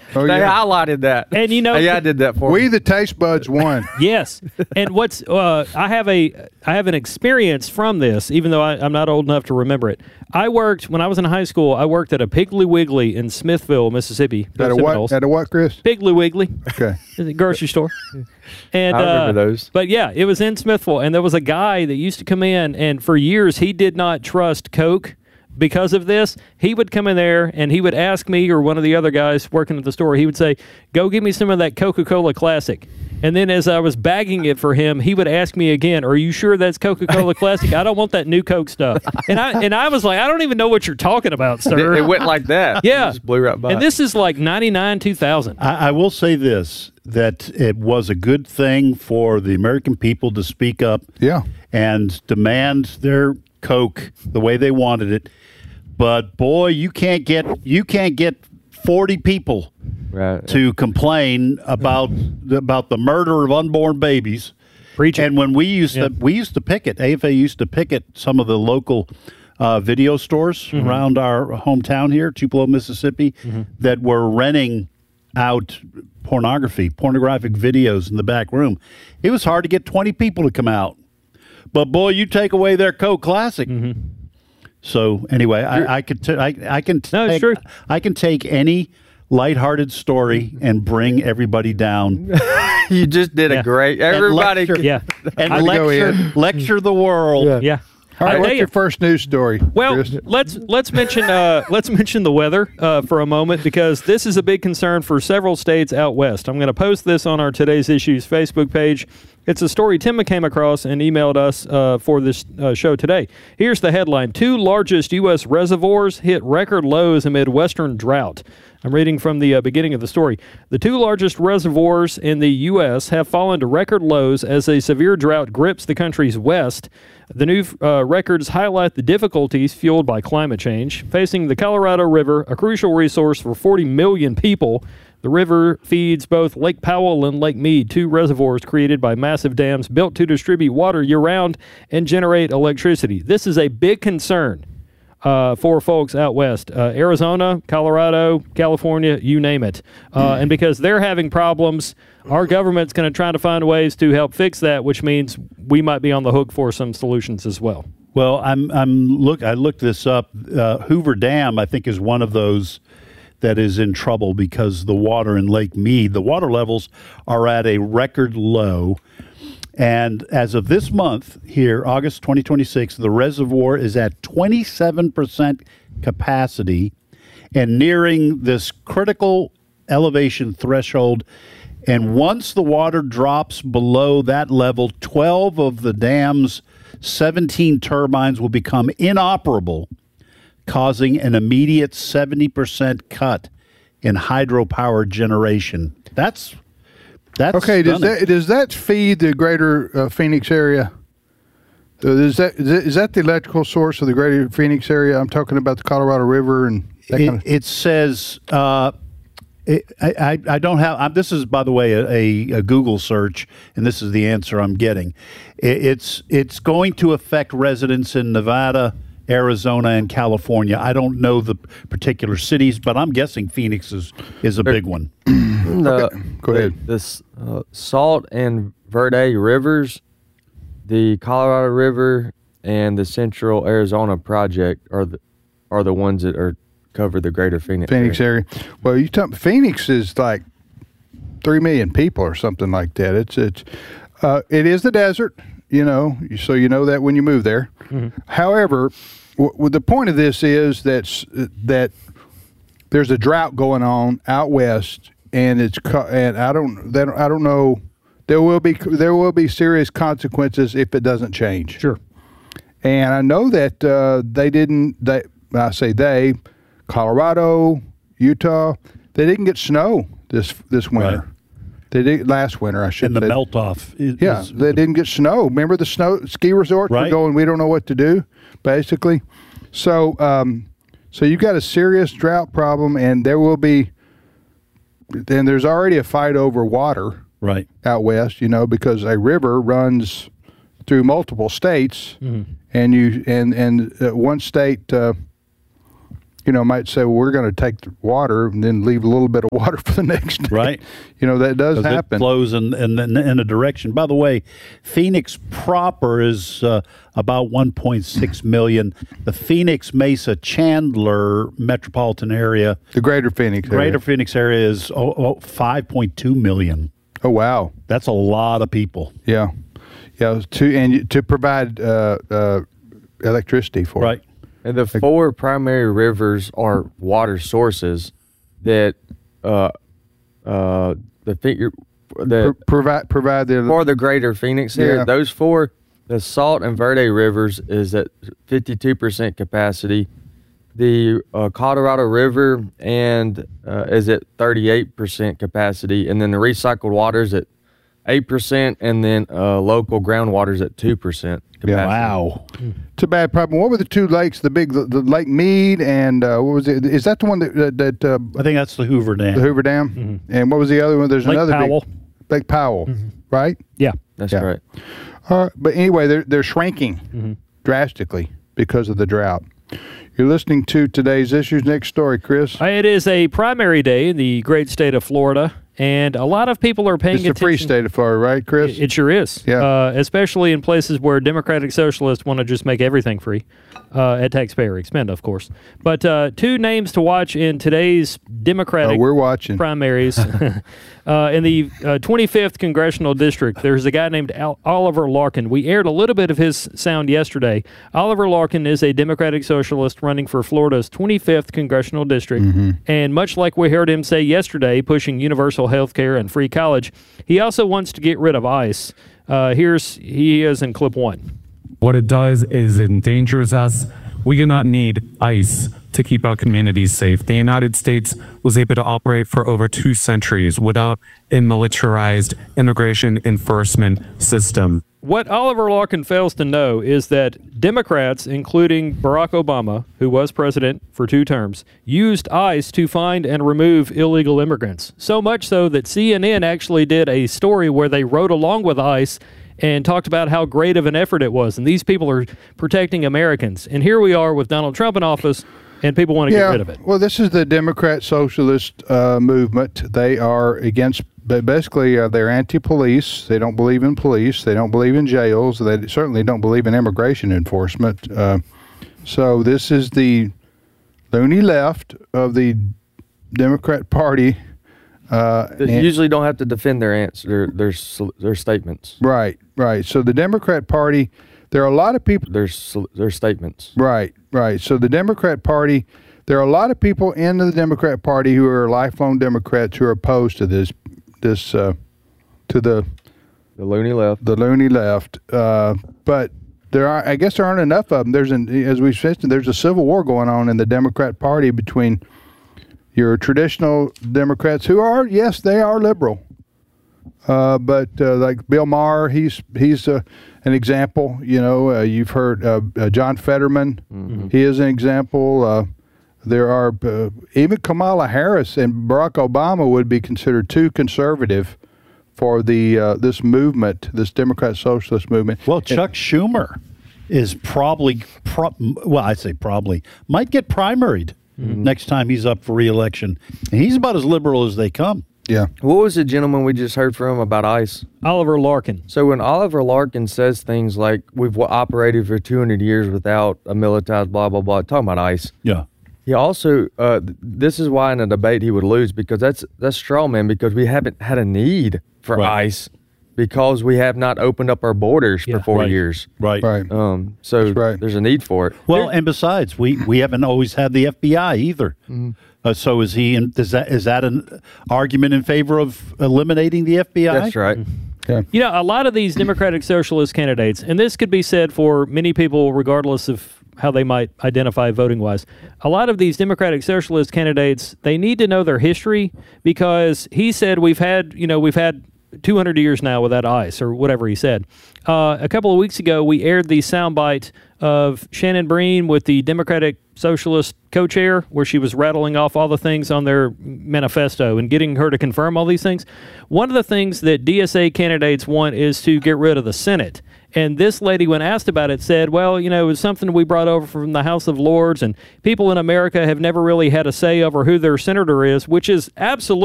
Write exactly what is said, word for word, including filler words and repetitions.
Oh, they yeah. highlighted that. And you know, yeah, I did that for We you. the taste buds won. yes. And what's uh, I have a I have an experience from this, even though I, I'm not old enough to remember it. I worked when I was in high school. I worked at a Piggly Wiggly in Smithville, Mississippi. At a what? At a what, Chris? Piggly Wiggly. Okay. It's a grocery store. And I remember uh, those. But yeah, it was in Smithville, and there was a guy that used to come in, and for years he did not trust Coke. Because of this, he would come in there and he would ask me or one of the other guys working at the store, he would say, go give me some of that Coca-Cola Classic. And then as I was bagging it for him, he would ask me again, are you sure that's Coca-Cola Classic? I don't want that new Coke stuff. And I and I was like, I don't even know what you're talking about, sir. It, it went like that. Yeah. It just blew right by. And this is like ninety-nine, two thousand. I, I will say this, that it was a good thing for the American people to speak up Yeah. and demand their Coke the way they wanted it. But boy, you can't get you can't get forty people right. to complain about about the murder of unborn babies. Preach it. And when we used Yeah. to we used to picket, A F A used to picket some of the local uh, video stores Mm-hmm. around our hometown here, Tupelo, Mississippi, Mm-hmm. that were renting out pornography, pornographic videos in the back room. It was hard to get twenty people to come out. But boy, you take away their Coke Classic. Mm-hmm. So anyway, I, I could t- I, I can No, it's take, true. I can take any lighthearted story and bring everybody down. You just did Yeah. a great. Everybody. lecture. Yeah. And I'd go lecture, in. lecture the world. Yeah. All I right, tell what's you- your first news story, Well, Chris? let's let's mention uh, let's mention the weather uh, for a moment, because this is a big concern for several states out west. I'm going to post this on our Today's Issues Facebook page. It's a story Tim came across and emailed us uh, for this uh, show today. Here's the headline: Two largest U S reservoirs hit record lows amid western drought. I'm reading from the uh, beginning of the story. The two largest reservoirs in the U S have fallen to record lows as a severe drought grips the country's west. The new uh, records highlight the difficulties fueled by climate change facing the Colorado River, a crucial resource for forty million people. The river feeds both Lake Powell and Lake Mead, two reservoirs created by massive dams built to distribute water year-round and generate electricity. This is a big concern uh, for folks out west. Uh, Arizona, Colorado, California, you name it. Uh, and because they're having problems, our government's going to try to find ways to help fix that, which means we might be on the hook for some solutions as well. Well, I'm I'm look. I looked this up. Uh, Hoover Dam, I think, is one of those that is in trouble because the water in Lake Mead, the water levels are at a record low. And as of this month here, August twenty twenty-six, the reservoir is at twenty-seven percent capacity and nearing this critical elevation threshold. And once the water drops below that level, twelve of the dam's seventeen turbines will become inoperable, causing an immediate seventy percent cut in hydropower generation. That's that's Okay, does stunning. that does that feed the greater uh, Phoenix area? Uh, is that is that- is that the electrical source of the greater Phoenix area? I'm talking about the Colorado River and that It, kind of. it says uh, it, I, I I don't have. I'm, this is, by the way, a, a, a Google search, and this is the answer I'm getting. It, it's it's going to affect residents in Nevada, Arizona, and California. I don't know the particular cities, but I'm guessing Phoenix is is a big one. The, Go ahead. The, this uh, Salt and Verde rivers, the Colorado River, and the Central Arizona Project are the are the ones that are cover the greater Phoenix. Phoenix area. Well, you talk, Phoenix is like three million people or something like that. It's it's uh, it is the desert, you know. So you know that when you move there. Mm-hmm. However, w- w- the point of this is that s- that there's a drought going on out west, and it's co- and I don't that I don't know. There will be there will be serious consequences if it doesn't change. Sure. And I know that uh, they didn't. They I say they. Colorado, Utah, they didn't get snow this this winter. Right. They did last winter, I should And the say. melt off. Is, Yeah, is- they didn't get snow. Remember the snow ski resorts were Right. going, we don't know what to do, basically. So um, so you've got a serious drought problem, and there will be, then there's already a fight over water right. out west, you know, because a river runs through multiple states, Mm-hmm. and you and and uh, one state uh, you know, might say, well, we're going to take the water and then leave a little bit of water for the next day. Right. You know, that does 'Cause happen. It flows in, in, in a direction. By the way, Phoenix proper is uh, about one point six million. The Phoenix Mesa Chandler metropolitan area, The greater Phoenix area. greater Phoenix area is oh, oh, five point two million. Oh, wow. That's a lot of people. Yeah. Yeah. To, and you- to provide uh, uh, electricity for Right. And the four primary rivers are water sources that uh, uh, the figure Pro- that provide provide the for the greater Phoenix area. Yeah. Those four, the Salt and Verde rivers is at fifty-two percent capacity. The uh, Colorado River and uh, is at thirty-eight percent capacity, and then the recycled waters at eight percent, and then uh, local groundwaters at two percent capacity. Wow. It's a bad problem. What were the two lakes? The big, the, the Lake Mead, and uh, what was it? Is that the one that that, that uh, I think that's the Hoover Dam. the Hoover Dam? Mm-hmm. And what was the other one? There's Lake another Powell. big Lake Powell, Mm-hmm. right? Yeah. That's Yeah. right. All right. But anyway, they're they're shrinking Mm-hmm. drastically because of the drought. You're listening to today's issues. Next story, Chris. Uh, It is a primary day in the great state of Florida, and a lot of people are paying It's the attention. free state of Florida, right, Chris? It sure is. Yeah. Uh, especially in places where Democratic Socialists want to just make everything free uh, at taxpayer expense, of course. But uh, two names to watch in today's Oh, Democratic we're watching. primaries. uh, in the uh, twenty-fifth Congressional District, there's a guy named Al- Oliver Larkin. We aired a little bit of his sound yesterday. Oliver Larkin is a Democratic Socialist running for Florida's twenty-fifth Congressional District. And much like we heard him say yesterday, pushing universal health care and free college, he also wants to get rid of ICE. Uh, here's he is in clip one. What it does is it endangers us. We do not need ICE to keep our communities safe. The United States was able to operate for over two centuries without a militarized immigration enforcement system. What Oliver Larkin fails to know is that Democrats, including Barack Obama, who was president for two terms, used ICE to find and remove illegal immigrants. So much so that C N N actually did a story where they rode along with ICE and talked about how great of an effort it was. And these people are protecting Americans. And here we are with Donald Trump in office, and people want to yeah. get rid of it. Well, this is the Democrat Socialist uh, movement. They are against, but basically, uh, they're anti-police. They don't believe in police. They don't believe in jails. They certainly don't believe in immigration enforcement. Uh, so this is the loony left of the Democrat Party. Uh, They and- usually don't have to defend their answer, their their, their statements. right, right. So the Democrat Party, there are a lot of people. Their sol- their statements. Right, right. So the Democrat Party, there are a lot of people in the Democrat Party who are lifelong Democrats who are opposed to this, this, uh, to the The loony left. the loony left. Uh, but there are, I guess, there aren't enough of them. There's an, as we said, there's a civil war going on in the Democrat Party between your traditional Democrats who are, yes, they are liberal. Uh, but uh, like Bill Maher, he's he's uh, an example. You know, uh, you've heard uh, uh, John Fetterman. Mm-hmm. He is an example. Uh, there are uh, even Kamala Harris and Barack Obama would be considered too conservative for the uh, this movement, this Democrat Socialist movement. Well, Chuck Schumer is probably, pro- well, I say probably, might get primaried next time he's up for re-election. And he's about as liberal as they come. Yeah. What was the gentleman we just heard from about ICE? Oliver Larkin. So when Oliver Larkin says things like we've w- operated for two hundred years without a militarized blah, blah, blah, talking about ICE, Yeah. he also, uh, th- this is why in a debate he would lose, because that's that's straw man, because we haven't had a need for Right. ICE because we have not opened up our borders Yeah. for four Right. years. Right. Right. Um, so That's right. there's a need for it. Well, and besides, we, we haven't always had the F B I either. Uh, so is he? In, is that is that an argument in favor of eliminating the F B I? That's right. Yeah. You know, a lot of these Democratic Socialist candidates, and this could be said for many people regardless of how they might identify voting-wise, a lot of these Democratic Socialist candidates, they need to know their history, because he said we've had, you know, we've had two hundred years now without ICE, or whatever he said. Uh, a couple of weeks ago, we aired the soundbite of Shannon Breen with the Democratic Socialist co-chair, where she was rattling off all the things on their manifesto and getting her to confirm all these things. One of the things that D S A candidates want is to get rid of the Senate. And this lady, when asked about it, said, well, you know, it was something we brought over from the House of Lords, and people in America have never really had a say over who their senator is, which is absolutely